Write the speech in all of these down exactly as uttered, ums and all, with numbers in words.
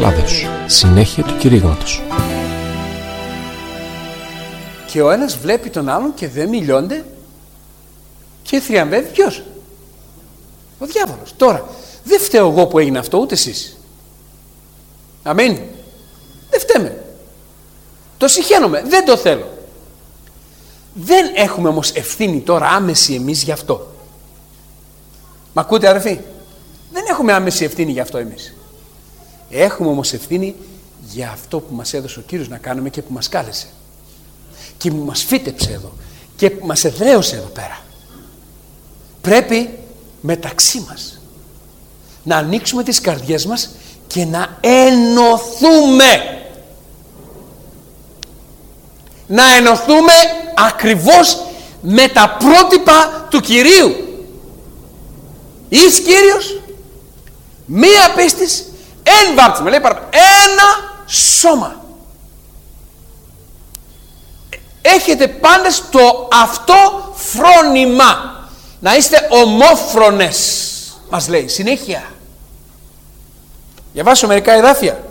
Ελλάδος. Συνέχεια του κηρύγματος. Και ο ένας βλέπει τον άλλον και δεν μιλιώνται και θριαμβεύει ποιος? Ο διάβολος. Τώρα, δεν φταίω εγώ που έγινε αυτό, ούτε εσείς. Αμήν. Δεν φταίμε. Το συχαίνομαι, δεν το θέλω. Δεν έχουμε όμως ευθύνη τώρα άμεση εμείς γι' αυτό. Μ' ακούτε αδερφοί? Δεν έχουμε άμεση ευθύνη γι' αυτό εμείς. Έχουμε όμως ευθύνη για αυτό που μας έδωσε ο Κύριος να κάνουμε και που μας κάλεσε. Και που μας φύτεψε εδώ. Και που μας εδραίωσε εδώ πέρα. Πρέπει μεταξύ μας να ανοίξουμε τις καρδιές μας και να ενωθούμε. Να ενωθούμε ακριβώς με τα πρότυπα του Κυρίου. Εις Κύριος, μία πίστης, εν βάπτισμα, λέει παραπάνω, ένα σώμα. Έχετε πάντες το αυτό φρόνημα. Να είστε ομόφρονες, μας λέει συνέχεια. Διαβάσω μερικά εδάφια.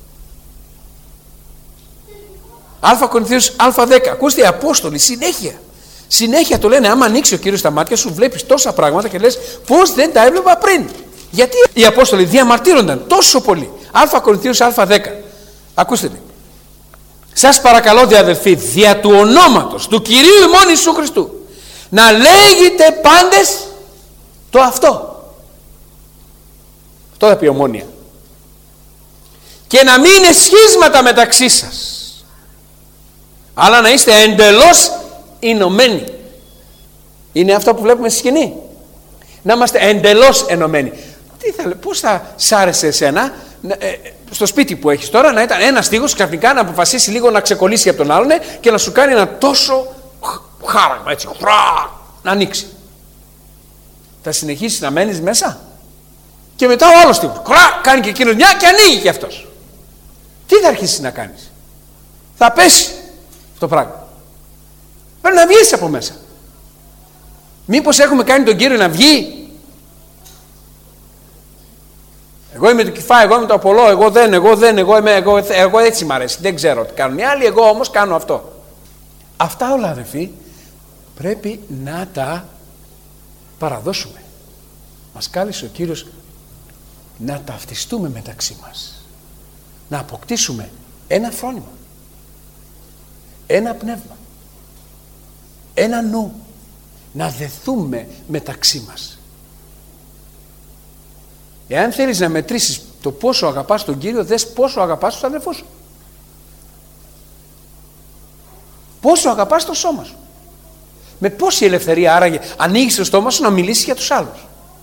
Α Κορινθίους Α δέκα. Ακούστε, οι Απόστολοι συνέχεια. Συνέχεια το λένε. Άμα ανοίξει ο Κύριος τα μάτια σου, βλέπεις τόσα πράγματα και λες πώς δεν τα έβλεπα πριν. Γιατί οι Απόστολοι διαμαρτύρονταν τόσο πολύ. Α Κορινθίους Α δέκα. Ακούστε. Σας παρακαλώ, διαδελφοί, δια του ονόματος του Κυρίου ημών Ιησού Χριστού, να λέγετε πάντες το αυτό. Αυτό θα πει ομόνοια. Και να μην είναι σχίσματα μεταξύ σας, αλλά να είστε εντελώς ενωμένοι. Είναι αυτό που βλέπουμε στη σκηνή. Να είμαστε εντελώς ενωμένοι. Τι θα, πώς θα σ' άρεσε εσένα ε, στο σπίτι που έχεις τώρα να ήταν ένας τοίχος ξαφνικά να αποφασίσει λίγο να ξεκολλήσει από τον άλλον και να σου κάνει ένα τόσο χάραγμα έτσι, χρά, να ανοίξει? Θα συνεχίσεις να μένεις μέσα? Και μετά ο άλλος τοίχος χρά, κάνει και εκείνος μια και ανοίγει και αυτός. Τι θα αρχίσεις να κάνεις? Θα πέσει το πράγμα. Πρέπει να βγεις από μέσα. Μήπως έχουμε κάνει τον Κύριο να βγει? Εγώ είμαι το Κηφά, εγώ είμαι το Απολό, εγώ δεν, εγώ δεν, εγώ, είμαι, εγώ, εγώ έτσι μ' αρέσει. Δεν ξέρω τι κάνουν οι άλλοι, εγώ όμως κάνω αυτό. Αυτά όλα, αδερφοί, πρέπει να τα παραδώσουμε. Μας κάλεσε ο Κύριος να ταυτιστούμε μεταξύ μας. Να αποκτήσουμε ένα φρόνημα. Ένα πνεύμα. Ένα νου. Να δεθούμε μεταξύ μας. Εάν θέλεις να μετρήσεις το πόσο αγαπάς τον Κύριο, δες πόσο αγαπάς τους αδελφούς σου. Πόσο αγαπάς το σώμα σου. Με πόση ελευθερία άραγε ανοίγεις το στόμα σου να μιλήσεις για τους άλλους.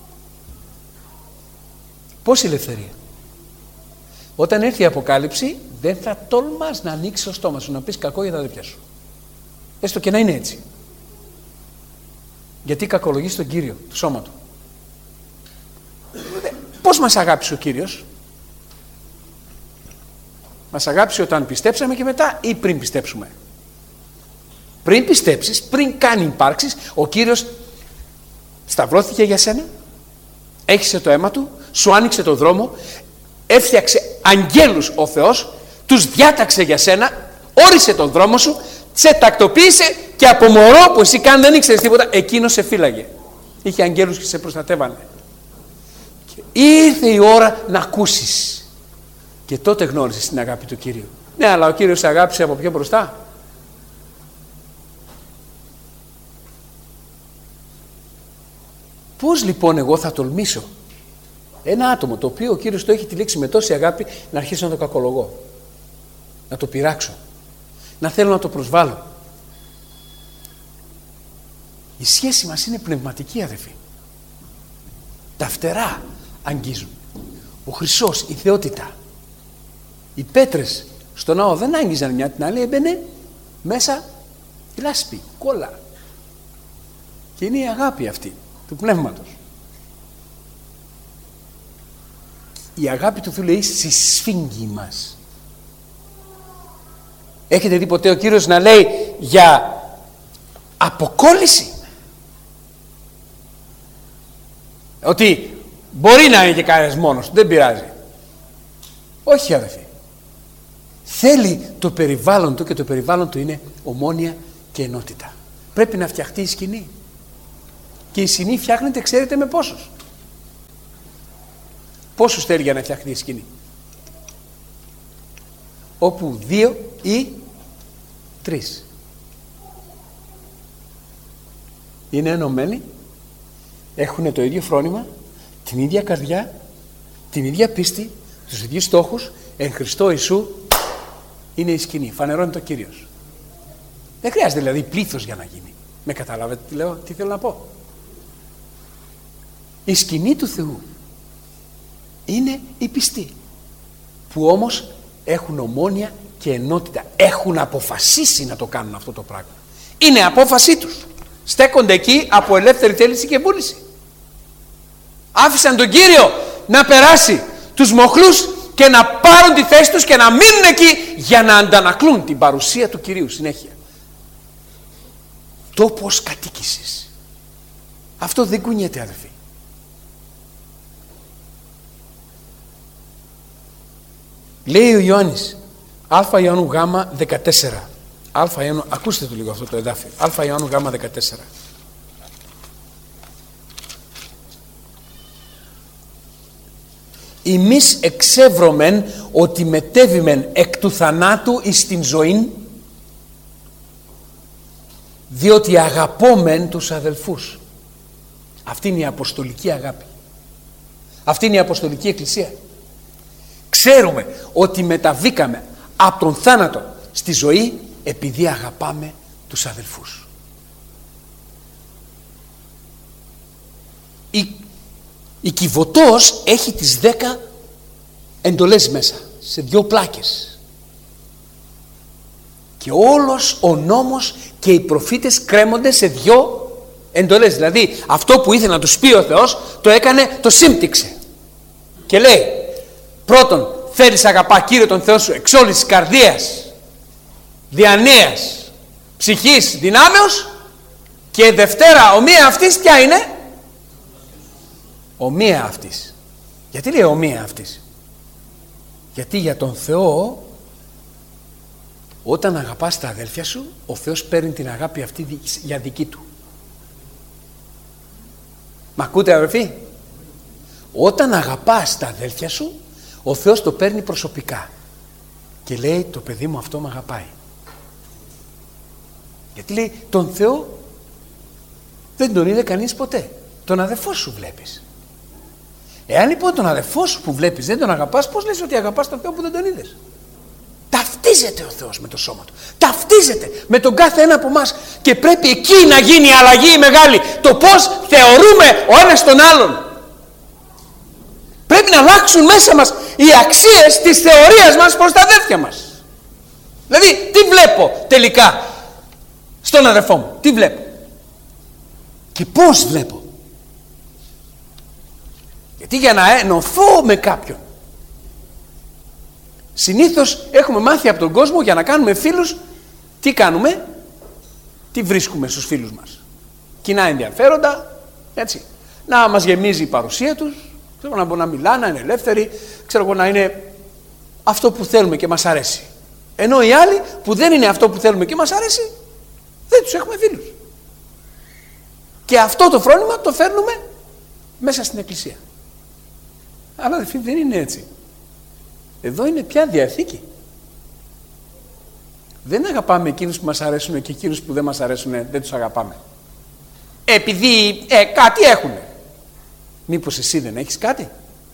Πόση ελευθερία. Όταν έρθει η Αποκάλυψη δεν θα τολμάς να ανοίξεις το στόμα σου να πεις κακό για τα αδελφιά σου. Έστω και να είναι έτσι. Γιατί κακολογείς τον Κύριο, το σώμα του. Πώς μας αγάπησε ο Κύριος? Μας αγάπησε όταν πιστέψαμε και μετά ή πριν πιστέψουμε? Πριν πιστέψεις, πριν κάνει υπάρξεις, ο Κύριος σταυρώθηκε για σένα, έχισε το αίμα του, σου άνοιξε το δρόμο, έφτιαξε αγγέλους ο Θεός, τους διάταξε για σένα, όρισε τον δρόμο σου, σε τακτοποίησε και από μωρό που εσύ καν δεν ήξερες τίποτα, εκείνος σε φύλαγε. Είχε αγγέλους και σε προστατεύανε. Και ήρθε η ώρα να ακούσεις. Και τότε γνώρισες την αγάπη του Κυρίου. Ναι, αλλά ο Κύριος σε αγάπησε από πιο μπροστά. Πώς λοιπόν εγώ θα τολμήσω ένα άτομο το οποίο ο Κύριος το έχει τυλίξει με τόση αγάπη να αρχίσω να το κακολογώ, να το πειράξω, να θέλω να το προσβάλλω? Η σχέση μας είναι πνευματική, αδελφοί. Τα φτερά αγγίζουν. Ο χρυσός, η θεότητα. Οι πέτρες στο ναό δεν άγγιζαν μια την άλλη, έμπαινε μέσα η λάσπη, κόλλα. Και είναι η αγάπη αυτή του πνεύματος. Η αγάπη του Θεού λέει στη σφίγγη μας. Έχετε δει ποτέ ο Κύριος να λέει για αποκόλληση? Ότι μπορεί να είναι και κανένας μόνος, δεν πειράζει. Όχι αδελφοί. Θέλει το περιβάλλον του και το περιβάλλον του είναι ομόνοια και ενότητα. Πρέπει να φτιαχτεί η σκηνή. Και η σκηνή φτιάχνεται, ξέρετε με πόσους. Πόσους θέλει για να φτιαχτεί η σκηνή? Όπου δύο ή τρεις είναι ενωμένοι, έχουν το ίδιο φρόνημα, την ίδια καρδιά, την ίδια πίστη, τους ίδιους στόχους, εν Χριστώ Ιησού είναι η σκηνή, φανερώνει το Κύριος. Δεν χρειάζεται δηλαδή πλήθος για να γίνει. Με καταλάβετε τι λέω, τι θέλω να πω? Η σκηνή του Θεού είναι οι πιστοί, που όμως έχουν ομόνοια και ενότητα, έχουν αποφασίσει να το κάνουν αυτό το πράγμα. Είναι απόφασή τους. Στέκονται εκεί από ελεύθερη θέληση και βούληση. Άφησαν τον Κύριο να περάσει τους μοχλούς και να πάρουν τη θέση τους και να μείνουν εκεί για να αντανακλούν την παρουσία του Κυρίου συνέχεια. Τόπος κατοίκησης. Αυτό δεν κουνιέται αδελφοί. Λέει ο Ιωάννης, Α Ιωάννου Γ δεκατέσσερα. Α Ιωάννου, ακούστε το λίγο αυτό το εδάφιο. Α Ιωάννου Γ δεκατέσσερα. Εμείς εξεύρωμεν ότι μετέβημεν εκ του θανάτου εις την ζωήν, διότι αγαπόμεν τους αδελφούς. Αυτή είναι η αποστολική αγάπη. Αυτή είναι η αποστολική εκκλησία. Ξέρουμε ότι μεταβήκαμε από τον θάνατο στη ζωή επειδή αγαπάμε τους αδελφούς. Η, η Κιβωτός έχει τις δέκα εντολές μέσα, σε δύο πλάκες. Και όλος ο νόμος και οι προφήτες κρέμονται σε δύο εντολές. Δηλαδή αυτό που ήθελε να τους πει ο Θεός το έκανε, το σύμπτυξε. Και λέει, πρώτον, θέλεις αγαπά Κύριο τον Θεό σου εξ όλης της καρδίας, διανέας, ψυχής, δυνάμεως. Και δευτέρα ομοία αυτής ποια είναι? Ομοία αυτής. Γιατί λέει ομοία αυτής? Γιατί για τον Θεό, όταν αγαπάς τα αδέλφια σου, ο Θεός παίρνει την αγάπη αυτή για δική του. Μ' ακούτε αδελφοί? Όταν αγαπάς τα αδέλφια σου, ο Θεός το παίρνει προσωπικά και λέει, το παιδί μου αυτό με αγαπάει. Γιατί λέει, τον Θεό δεν τον είδε κανείς ποτέ. Τον αδελφό σου βλέπεις. Εάν λοιπόν τον αδελφό σου που βλέπεις δεν τον αγαπάς, πώς λες ότι αγαπάς τον Θεό που δεν τον είδες? Ταυτίζεται ο Θεός με το σώμα του. Ταυτίζεται με τον κάθε ένα από εμάς. Και πρέπει εκεί να γίνει η αλλαγή μεγάλη. Το πώς θεωρούμε ο ένας τον άλλον. Πρέπει να αλλάξουν μέσα μας οι αξίες της θεωρίας μας προς τα αδέρφια μας. Δηλαδή τι βλέπω τελικά στον αδερφό μου? Τι βλέπω? Και πώς βλέπω? Γιατί για να ενωθώ με κάποιον, συνήθως έχουμε μάθει από τον κόσμο, για να κάνουμε φίλους, τι κάνουμε? Τι βρίσκουμε στους φίλους μας? Κοινά ενδιαφέροντα, έτσι, να μας γεμίζει η παρουσία τους, ξέρω, να μπορούν να μιλάνε, να είναι ελεύθεροι, ξέρω εγώ, να είναι αυτό που θέλουμε και μας αρέσει. Ενώ οι άλλοι που δεν είναι αυτό που θέλουμε και μας αρέσει, δεν τους έχουμε φίλους. Και αυτό το φρόνημα το φέρνουμε μέσα στην εκκλησία. Αλλά αδελφοί, δεν είναι έτσι. Εδώ είναι πια διαθήκη. Δεν αγαπάμε εκείνους που μας αρέσουν και εκείνους που δεν μας αρέσουν δεν τους αγαπάμε. Επειδή ε, κάτι έχουνε. Μήπως εσύ δεν έχεις κάτι?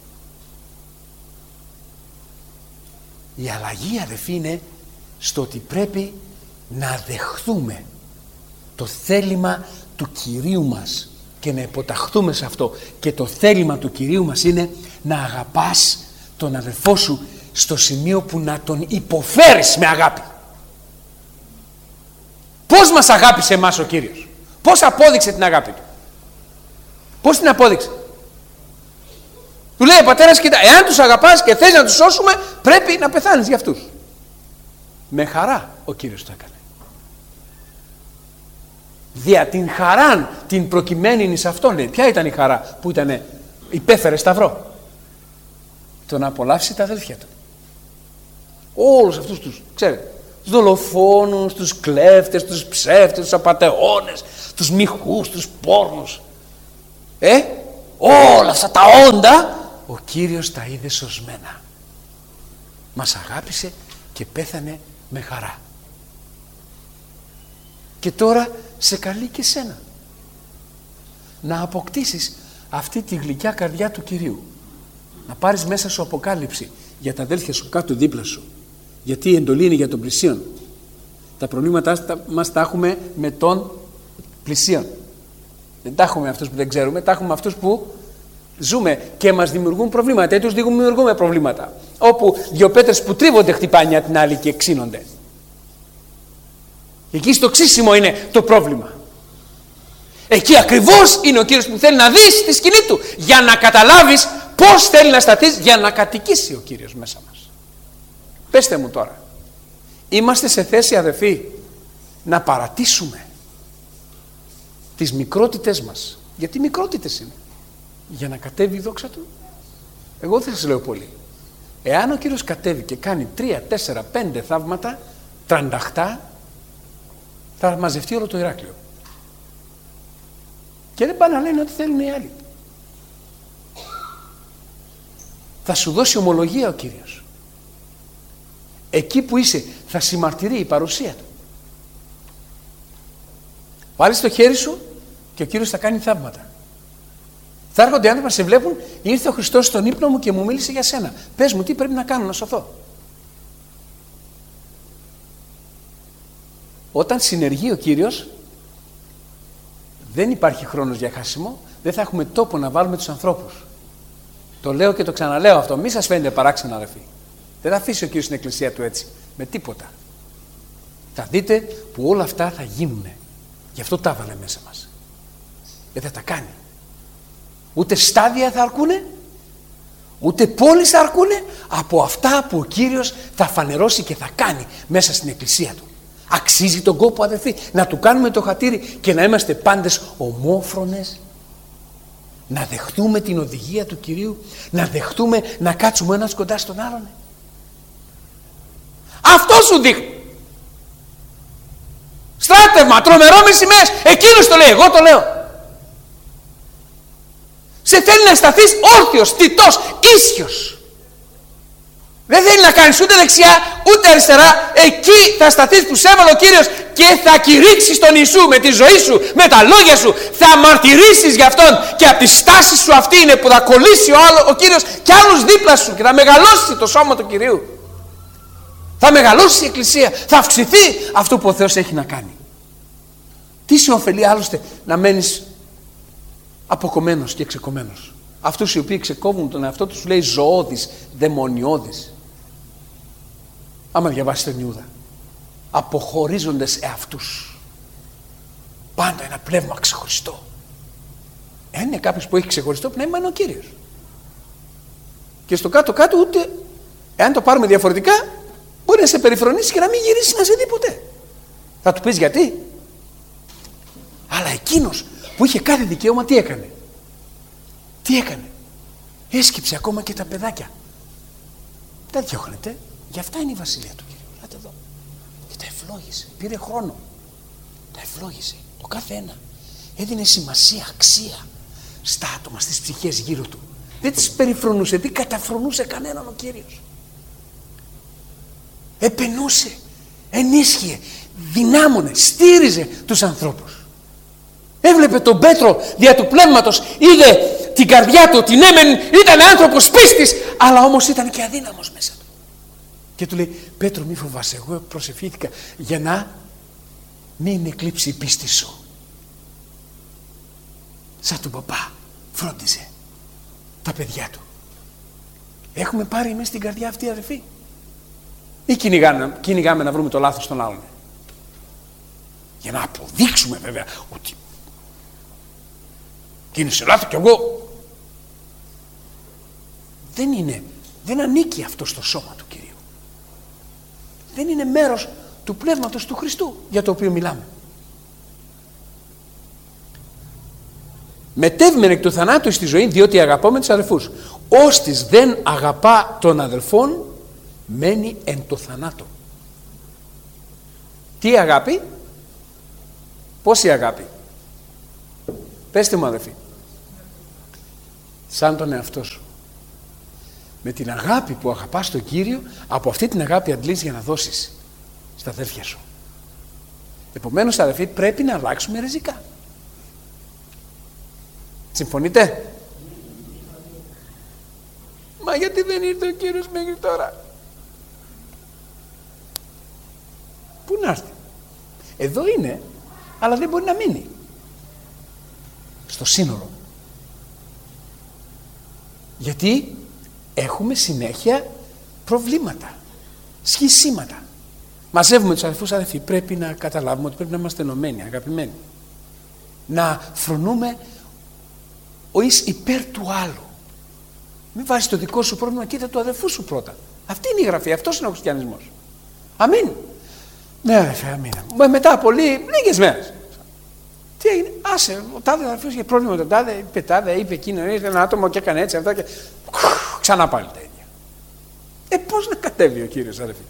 Η αλλαγή αδελφοί είναι στο ότι πρέπει να δεχθούμε το θέλημα του Κυρίου μας και να υποταχθούμε σε αυτό. Και το θέλημα του Κυρίου μας είναι να αγαπάς τον αδελφό σου στο σημείο που να τον υποφέρεις με αγάπη. Πώς μας αγάπησε εμάς ο Κύριος? Πώς απόδειξε την αγάπη του? Πώς την απόδειξε? Του λέει ο πατέρας, κοίτα, εάν τους αγαπάς και θες να τους σώσουμε, πρέπει να πεθάνεις για αυτούς. Με χαρά ο Κύριος το έκανε. Δια την χαράν την προκειμένη εις αυτόν, λέει. Ποια ήταν η χαρά που ήταν, υπέφερε σταυρό? Το να απολαύσει τα αδέλφια του. Όλους αυτούς τους, ξέρετε, τους δολοφόνους, τους κλέφτες, τους ψεύτες, τους απατεώνες, τους μοιχούς, τους πόρνους. Ε, όλα αυτά τα όντα ο Κύριος τα είδε σωσμένα. Μας αγάπησε και πέθανε με χαρά. Και τώρα σε καλεί και σένα να αποκτήσεις αυτή τη γλυκιά καρδιά του Κυρίου. Να πάρεις μέσα σου αποκάλυψη για τα αδέλφια σου κάτω δίπλα σου. Γιατί η εντολή είναι για τον πλησίον. Τα προβλήματά μας τα έχουμε με τον πλησίον. Δεν τα έχουμε με αυτούς που δεν ξέρουμε, τα έχουμε με αυτούς που ζούμε και μας δημιουργούν προβλήματα. Έτσι τους δημιουργούμε προβλήματα. Όπου δύο πέτρες που τρίβονται χτυπάνε μια την άλλη και ξύνονται. Εκεί στο ξύσιμο είναι το πρόβλημα. Εκεί ακριβώς είναι ο Κύριος που θέλει να δεις τη σκηνή του, για να καταλάβεις πώς θέλει να σταθείς, για να κατοικήσει ο Κύριος μέσα μας. Πέστε μου τώρα, είμαστε σε θέση, αδελφοί, να παρατήσουμε τις μικρότητες μας? Γιατί μικρότητες είναι, για να κατέβει η δόξα του. Εγώ δεν σας λέω πολύ. Εάν ο Κύριος κατέβει και κάνει τρία, τέσσερα, πέντε θαύματα, τρανταχτά, θα μαζευτεί όλο το Ηράκλειο. Και δεν πάνε να λένε ότι θέλουν οι άλλοι. Θα σου δώσει ομολογία ο Κύριος. Εκεί που είσαι θα συμμαρτυρεί η παρουσία του. Βάλεις το χέρι σου και ο Κύριος θα κάνει θαύματα. Θα έρχονται οι άνθρωποι να σε βλέπουν, ήρθε ο Χριστός στον ύπνο μου και μου μίλησε για σένα. Πες μου τι πρέπει να κάνω να σωθώ. Όταν συνεργεί ο Κύριος, δεν υπάρχει χρόνος για χάσιμο, δεν θα έχουμε τόπο να βάλουμε τους ανθρώπους. Το λέω και το ξαναλέω αυτό, μη σας φαίνεται παράξενο, αδελφοί. Δεν θα αφήσει ο Κύριος την εκκλησία του έτσι, με τίποτα. Θα δείτε που όλα αυτά θα γίνουν. Γι' αυτό τα έβαλε μέσα μας. Δεν θα τα κάνει. Ούτε στάδια θα αρκούνε, ούτε πόλεις θα αρκούνε από αυτά που ο Κύριος θα φανερώσει και θα κάνει μέσα στην εκκλησία του. Αξίζει τον κόπο, αδελφοί, να του κάνουμε το χατήρι και να είμαστε πάντες ομόφρονες, να δεχτούμε την οδηγία του Κυρίου, να δεχτούμε να κάτσουμε ένας κοντά στον άλλον. Αυτό σου δείχνει. Στράτευμα, τρομερό με σημαίες. Εκείνος το λέει, εγώ το λέω. Σε θέλει να σταθείς όρθιος, τιτός, ίσιος. Δεν θέλει να κάνεις ούτε δεξιά ούτε αριστερά. Εκεί θα σταθείς που σε έβαλε ο Κύριος και θα κηρύξεις τον Ιησού με τη ζωή σου, με τα λόγια σου. Θα μαρτυρήσεις για Αυτόν και από τη στάση σου αυτή είναι που θα κολλήσει ο, άλλο, ο Κύριος και άλλους δίπλα σου και θα μεγαλώσει το σώμα του Κυρίου. Θα μεγαλώσει η Εκκλησία. Θα αυξηθεί αυτό που ο Θεός έχει να κάνει. Τι σε ωφελεί άλλωστε να μένεις αποκομμένος και ξεκομμένος? Αυτούς οι οποίοι ξεκόβουν τον εαυτό τους, λέει ζωώδης, δαιμονιώδης. Άμα διαβάσει τον Ιούδα, αποχωρίζοντες εαυτούς. Πάντα ένα πνεύμα ξεχωριστό. Εάν είναι κάποιος που έχει ξεχωριστό πνεύμα, είναι ο Κύριος. Και στο κάτω-κάτω, ούτε εάν το πάρουμε διαφορετικά, μπορεί να σε περιφρονήσει και να μην γυρίσει να σε δει ποτέ. Θα του πεις γιατί? Αλλά εκείνος που είχε κάθε δικαίωμα, τι έκανε? Τι έκανε? Έσκυψε ακόμα και τα παιδάκια. Δεν διώχνεται. Γι' αυτά είναι η βασιλεία του Κυρίου. Ελάτε εδώ. Και τα ευλόγησε. Πήρε χρόνο. Τα ευλόγησε. Το κάθε ένα. Έδινε σημασία, αξία στα άτομα, στις ψυχές γύρω του. Δεν τις περιφρονούσε. Δεν καταφρονούσε κανέναν ο Κύριος. Επενούσε. Ενίσχυε. Δυνάμωνε. Στήριζε τους ανθρώπους. Έβλεπε τον Πέτρο δια του πνεύματος, είδε την καρδιά του, την έμενε, ήταν άνθρωπος πίστης, αλλά όμως ήταν και αδύναμος μέσα του. Και του λέει, Πέτρο, μη φοβάσαι, εγώ προσευχήθηκα για να μην εκλείψει η πίστη σου. Σαν τον παπά φρόντιζε τα παιδιά του. Έχουμε πάρει εμείς την καρδιά αυτή, αδελφοί, ή κυνηγάμε, κυνηγάμε να βρούμε το λάθος των άλλων? Για να αποδείξουμε βέβαια ότι και είναι σε λάθος κι εγώ. Δεν είναι, δεν ανήκει αυτό στο σώμα του Κυρίου. Δεν είναι μέρος του πνεύματος του Χριστού για το οποίο μιλάμε. Μετέβημεν εκ του θανάτου στη ζωή, διότι αγαπάμε τους αδελφούς. Όστις δεν αγαπά τον αδελφόν, μένει εν το θανάτο. Τι αγάπη? Πόση αγάπη? Πέστε μου αδελφοί. Σαν τον εαυτό σου. Με την αγάπη που αγαπάς τον Κύριο, από αυτή την αγάπη αντλείς για να δώσεις στα αδέρφια σου. Επομένως αδελφοί, πρέπει να αλλάξουμε ριζικά. Συμφωνείτε? Μα γιατί δεν ήρθε ο Κύριος μέχρι τώρα? Πού να έρθει? Εδώ είναι, αλλά δεν μπορεί να μείνει στο σύνολο. Γιατί έχουμε συνέχεια προβλήματα, σχισίματα. Μαζεύουμε τους αδελφούς, αδελφοί, πρέπει να καταλάβουμε ότι πρέπει να είμαστε ενωμένοι, αγαπημένοι. Να φρονούμε ο εις υπέρ του άλλου. Μην βάζεις το δικό σου πρόβλημα, κοίτα του αδελφού σου πρώτα. Αυτή είναι η γραφή, αυτός είναι ο χριστιανισμός. Αμήν. Ναι αδελφέ, αμήν. Μετά από λίγες μέρες. Τι έγινε? Άσε, ο τάδε αδελφός είχε πρόβλημα με τον τάδε, είπε τάδε, είπε εκείνο, ήρθε ένα άτομο και έκανε έτσι, αυτά και ξανά πάλι τα ίδια. Ε, πώς να κατέβει ο Κύριος, αδελφοί?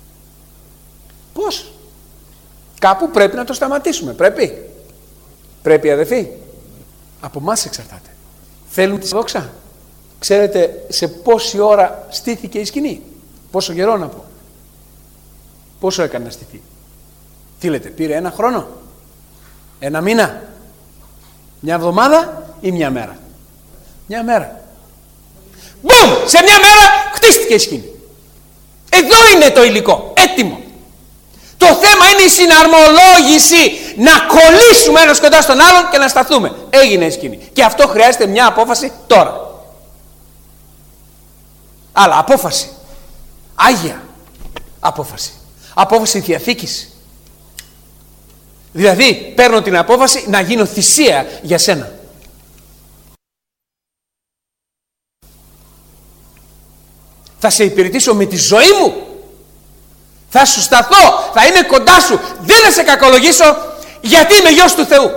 Πώς? Κάπου πρέπει να το σταματήσουμε, πρέπει. Πρέπει, αδελφοί. Από εμάς εξαρτάται. Θέλουμε τη δόξα. Ξέρετε σε πόση ώρα στήθηκε η σκηνή? Πόσο καιρό να πω? Πόσο έκανε να στηθεί? Τι λέτε, πήρε ένα χρόνο? Ένα μήνα? Μια εβδομάδα ή μια μέρα? Μια μέρα. Μπουμ! Σε μια μέρα χτίστηκε η σκηνή. Εδώ είναι το υλικό, έτοιμο. Το θέμα είναι η συναρμολόγηση, να κολλήσουμε ένας κοντά στον άλλον και να σταθούμε. Έγινε η σκηνή. Και αυτό χρειάζεται μια απόφαση τώρα. Αλλά απόφαση. Άγια απόφαση. Απόφαση διαθήκης. Δηλαδή παίρνω την απόφαση να γίνω θυσία για σένα. Θα σε υπηρετήσω με τη ζωή μου. Θα σου σταθώ, θα είμαι κοντά σου. Δεν θα σε κακολογήσω, γιατί είμαι γιος του Θεού.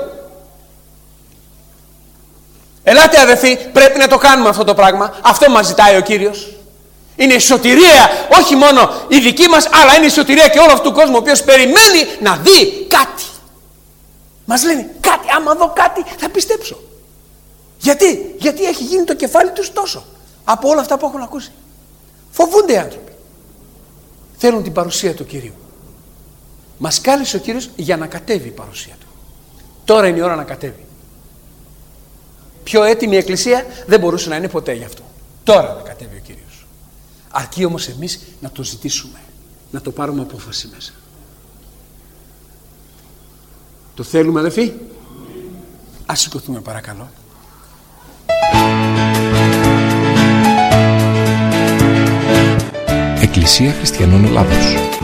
Ελάτε αδελφοί, πρέπει να το κάνουμε αυτό το πράγμα. Αυτό μας ζητάει ο Κύριος. Είναι η σωτηρία, όχι μόνο η δική μας, αλλά είναι η σωτηρία και όλου αυτού του κόσμου, ο οποίος περιμένει να δει κάτι. Μας λένε κάτι, άμα δω κάτι θα πιστέψω. Γιατί, γιατί έχει γίνει το κεφάλι τους τόσο από όλα αυτά που έχουν ακούσει. Φοβούνται οι άνθρωποι. Θέλουν την παρουσία του Κυρίου. Μας κάλεσε ο Κύριος για να κατέβει η παρουσία του. Τώρα είναι η ώρα να κατέβει. Πιο έτοιμη η Εκκλησία δεν μπορούσε να είναι ποτέ γι' αυτό. Τώρα να κατέβει ο Κύριος. Αρκεί όμως εμείς να το ζητήσουμε. Να το πάρουμε απόφαση μέσα. Το θέλουμε αδελφοί? Ας σηκωθούμε παρακαλώ. Εκκλησία Χριστιανών Ελλάδος.